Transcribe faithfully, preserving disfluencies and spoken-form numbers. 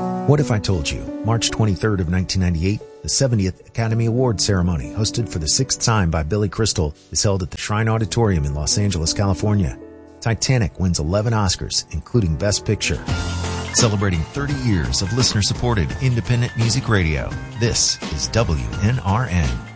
What if I told you March twenty-third of nineteen ninety-eight, the seventieth Academy Awards ceremony, hosted for the sixth time by Billy Crystal, is held at the Shrine Auditorium in Los Angeles, California. Titanic wins eleven Oscars, including Best Picture. Celebrating thirty years of listener-supported independent music radio, this is W N R N.